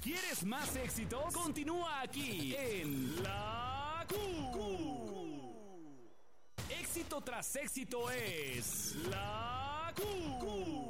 ¿Quieres más éxitos? Continúa aquí en La Q. Éxito tras éxito es La Q.